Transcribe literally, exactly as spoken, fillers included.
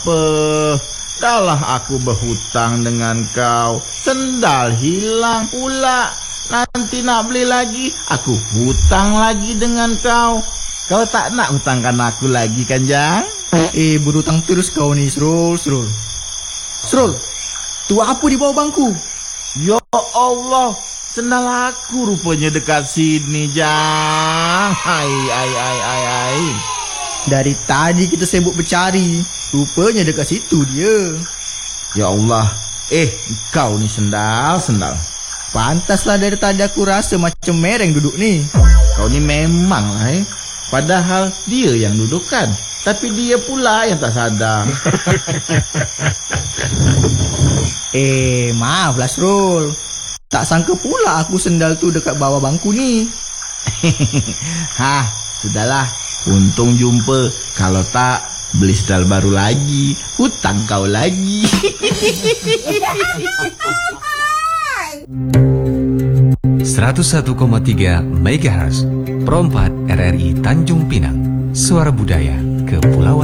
Pe, dahlah aku berhutang dengan kau, sendal hilang pula. Nanti nak beli lagi, aku hutang lagi dengan kau. Kau tak nak hutangkan aku lagi kan, Jang? Eh, berhutang terus kau ni, Srul, Srul. Srul, tu apa di bawah bangku? Ya Allah, sendal aku rupanya dekat sini, Jang. Hai, hai, hai, hai, hai. Dari tadi kita sibuk bercari, rupanya dekat situ dia. Ya Allah, eh, kau ni sendal, sendal. Pantaslah dari tadi aku rasa macam mereng duduk ni. Kau ni memang lah, eh. Padahal dia yang duduk kan, tapi dia pula yang tak sadar. Eh, maaflah Srul. Tak sangka pula aku sendal tu dekat bawah bangku ni. Hah, sudahlah. Untung jumpa. Kalau tak, beli sendal baru lagi. Hutang kau lagi. seratus satu koma tiga megahertz Pro empat R R I Tanjung Pinang. Suara budaya Kepulauan